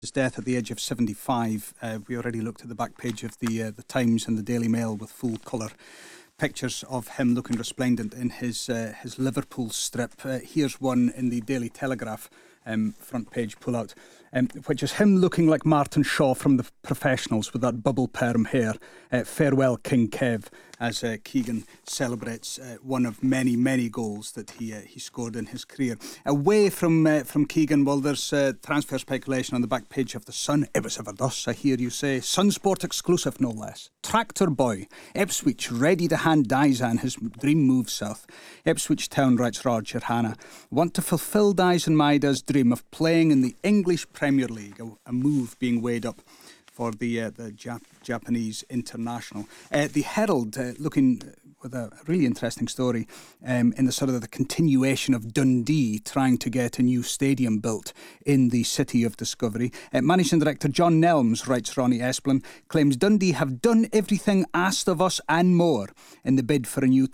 His death at the age of 75. We already looked at the back page of the Times and the Daily Mail with full colour pictures of him looking resplendent in his Liverpool strip. Here's one in the Daily Telegraph front page pullout, which is him looking like Martin Shaw from The Professionals with that bubble perm hair. Farewell, King Kev, as Keegan celebrates one of many, many goals that he scored in his career. Away from Keegan, well, there's transfer speculation on the back page of The Sun. It was ever thus, I hear you say. Sunsport exclusive, no less. Tractor Boy. Ipswich ready to hand Daisan his dream move south. Ipswich Town, writes Roger Hanna, want to fulfil Daisan Maida's dream of playing in the English Premier League, a move being weighed up for the Japanese international. The Herald looking with a really interesting story in the sort of the continuation of Dundee trying to get a new stadium built in the city of discovery. Managing Director John Nelms, writes Ronnie Esplin, claims Dundee have done everything asked of us and more in the bid for a new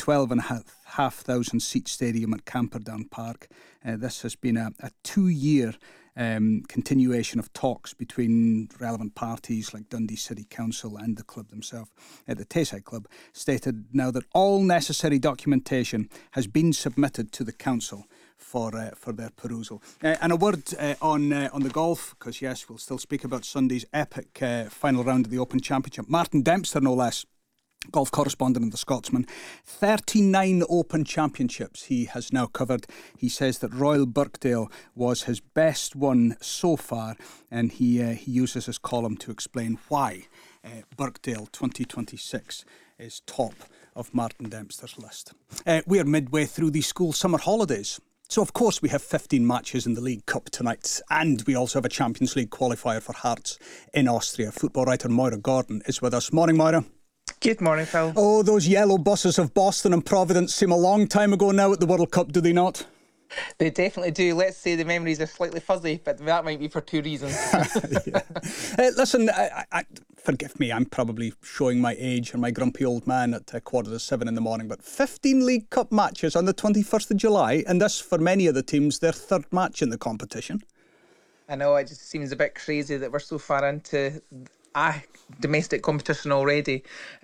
12,500 seat stadium at Camperdown Park. This has been a 2-year continuation of talks between relevant parties like Dundee City Council and the club themselves. The Tayside Club stated now that all necessary documentation has been submitted to the council for their perusal. And a word on the golf, because yes, we'll still speak about Sunday's epic final round of the Open Championship. Martin Dempster, no less, golf correspondent of The Scotsman. 39 Open Championships he has now covered. He says that Royal Birkdale was his best one so far, and he uses his column to explain why Birkdale 2026 is top of Martin Dempster's list. We are midway through the school summer holidays. So, of course, we have 15 matches in the League Cup tonight, and we also have a Champions League qualifier for Hearts in Austria. Football writer Moira Gordon is with us. Morning, Moira. Good morning, Phil. Oh, those yellow buses of Boston and Providence seem a long time ago now at the World Cup, do they not? They definitely do. Let's say the memories are slightly fuzzy, but that might be for two reasons. Listen, forgive me, I'm probably showing my age or my grumpy old man at 7:15 in the morning, but 15 League Cup matches on the 21st of July, and this, for many of the teams, their third match in the competition. I know, it just seems a bit crazy that we're so far into domestic competition already.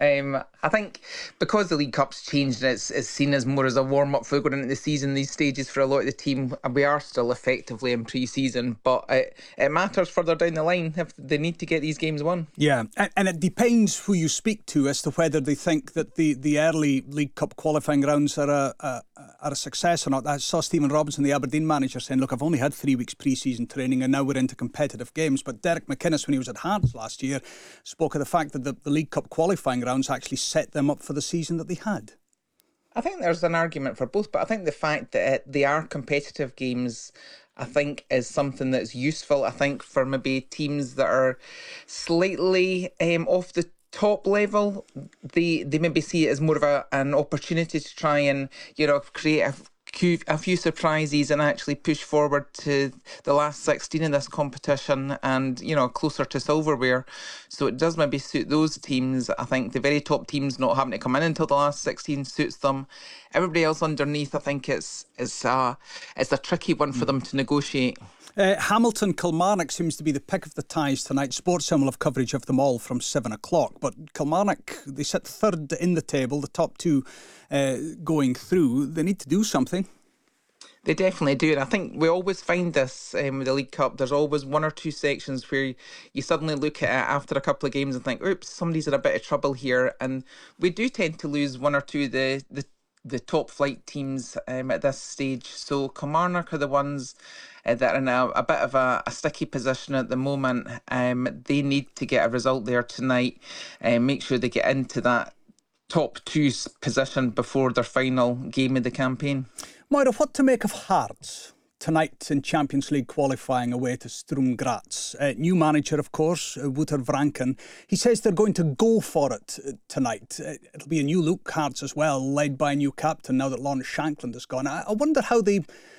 I think because the League Cup's changed and it's seen as more as a warm-up for going into the season, these stages for a lot of the team, we are still effectively in pre-season, but it matters further down the line if they need to get these games won. Yeah, and it depends who you speak to as to whether they think that the early League Cup qualifying rounds are a success or not. I saw Stephen Robinson, the Aberdeen manager, saying, look, I've only had 3 weeks pre-season training and now we're into competitive games. But Derek McInnes, when he was at Hearts last year, spoke of the fact that the League Cup qualifying rounds actually set them up for the season that they had. I think there's an argument for both, but I think the fact that they are competitive games, I think, is something that's useful. I think for maybe teams that are slightly off the top level, they maybe see it as more of an opportunity to try and, create a few surprises and actually push forward to the last 16 in this competition and, closer to silverware. So it does maybe suit those teams. I think the very top teams not having to come in until the last 16 suits them. Everybody else underneath, I think it's a tricky one for them to negotiate. Hamilton Kilmarnock seems to be the pick of the ties tonight. Sportsound will have coverage of them all from 7 o'clock. But Kilmarnock, they sit third in the table, the top two going through. They need to do something. They definitely do, and I think we always find this with the League Cup. There's always one or two sections where you suddenly look at it after a couple of games and think, oops, somebody's in a bit of trouble here. And we do tend to lose one or two of the top flight teams at this stage. So Kilmarnock are the ones that are in a bit of a sticky position at the moment. They need to get a result there tonight and make sure they get into that top two position before their final game of the campaign. Moira, what to make of Hearts tonight in Champions League qualifying away to Sturm Graz? New manager, of course, Wouter Vranken. He says they're going to go for it tonight. It'll be a new look, Hearts as well, led by a new captain now that Lawrence Shankland is gone. I wonder how they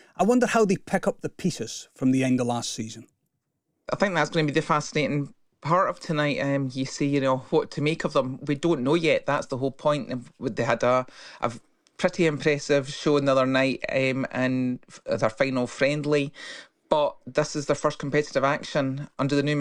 pick up the pieces from the end of last season. I think that's going to be the fascinating part of tonight. You see, what to make of them. We don't know yet. That's the whole point. They had a pretty impressive show the other night and their final friendly. But this is their first competitive action under the new